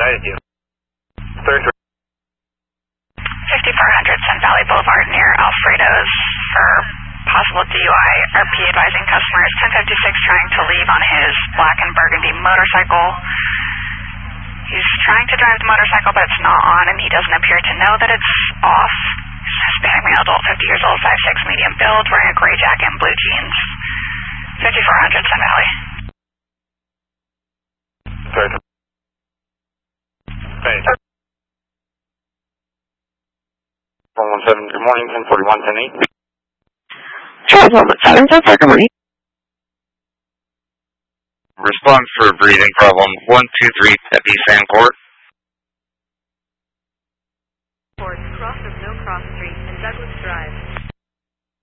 Thank you. 33. 5400 Sun Valley Boulevard near Alfredo's for possible DUI. RP advising customers 1056 trying to leave on his black and burgundy motorcycle. He's trying to drive the motorcycle, but it's not on, and he doesn't appear to know that it's off. He's a Hispanic male adult, 50 years old, 5'6", medium build, wearing a gray jacket and blue jeans. 5400 Sun Valley. 33. Thank you. 117, good morning, 1041, 10-8. Charles 117, good morning. Response for a breathing problem, 123 at East End Court.